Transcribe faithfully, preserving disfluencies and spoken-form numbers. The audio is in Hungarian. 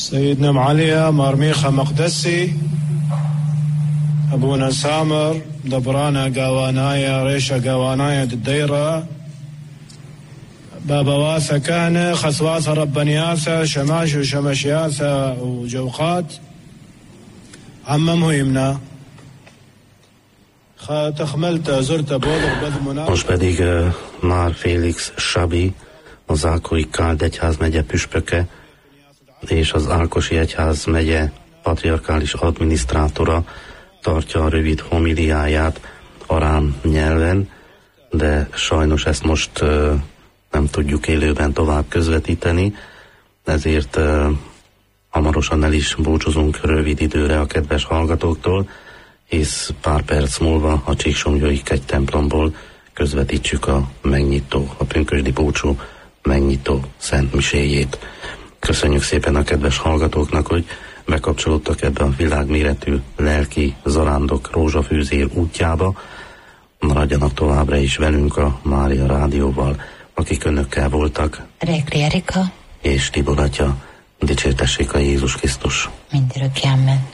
سيدنا معالية مرميخة مقدسي أبونا سامر دبرانا قوانايا ريشة قوانايا الديرة بابا واثا كان خسواثا ربانياثا شماش وشمشياثا وجوقات عمم يمنا تخملت زرت بولغ بدمنا. Most pedig uh, már Félix Sabi, az Ákói Káld egyházmegye püspöke és az Ákosi egyház megye patriarkális adminisztrátora tartja a rövid homiliáját arám nyelven, de sajnos ezt most uh, nem tudjuk élőben tovább közvetíteni, ezért uh, hamarosan el is búcsúzunk rövid időre a kedves hallgatóktól, és pár perc múlva a Csíksomlyói kegytemplomból közvetítjük a megnyitó, a pünkösdi búcsú megnyitó szent miséjét. Köszönjük szépen a kedves hallgatóknak, hogy bekapcsolódtak ebbe a világméretű lelki zarándok rózsafűzér útjába. Maradjanak továbbra is velünk a Mária Rádióval, akik önökkel voltak. Rékli Erika és Tibor atya. Dicsértessék a Jézus Krisztus. Mindörökké, amen.